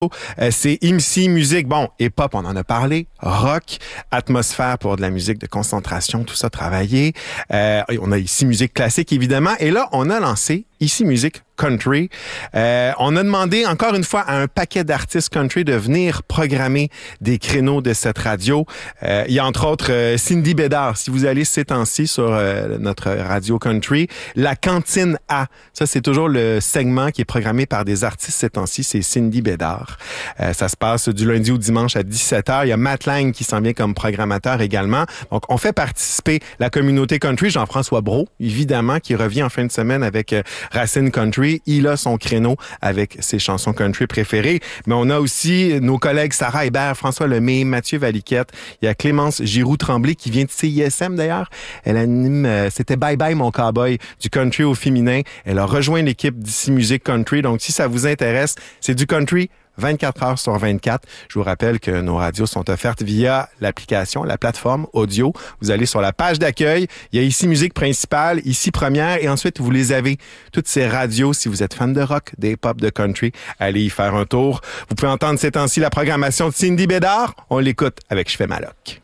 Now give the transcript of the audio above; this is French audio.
C'est IMSI Musique, bon, hip-hop, on en a parlé, rock, atmosphère pour de la musique de concentration, tout ça travaillé. On a ICI Musique classique, évidemment. Et là, on a lancé ICI Musique Country. On a demandé, encore une fois, à un paquet d'artistes country de venir programmer des créneaux de cette radio. Il y a entre autres Cindy Bédard. Si vous allez ces temps-ci sur notre radio country, la Cantine A. Ça, c'est toujours le segment qui est programmé par des artistes ces temps-ci. C'est Cindy Bédard. Ça se passe du lundi au dimanche à 17h. Il y a Matt Lang qui s'en vient comme programmateur également. Donc, on fait participer la communauté country. Jean-François Brault, évidemment, qui revient en fin de semaine avec Racine Country. Il a son créneau avec ses chansons country préférées. Mais on a aussi nos collègues Sarah Hébert, François Lemay, Mathieu Valiquette. Il y a Clémence Giroux-Tremblay qui vient de CISM d'ailleurs. Elle anime, c'était Bye Bye Mon Cowboy du country au féminin. Elle a rejoint l'équipe d'ICI Musique Country. Donc, si ça vous intéresse, c'est du country 24 heures sur 24. Je vous rappelle que nos radios sont offertes via l'application, la plateforme audio. Vous allez sur la page d'accueil. Il y a ICI Musique principale, ICI première, et ensuite, vous les avez. Toutes ces radios, si vous êtes fan de rock, des pop, de country, allez y faire un tour. Vous pouvez entendre ces temps-ci la programmation de Cindy Bédard. On l'écoute avec Je fais ma loc.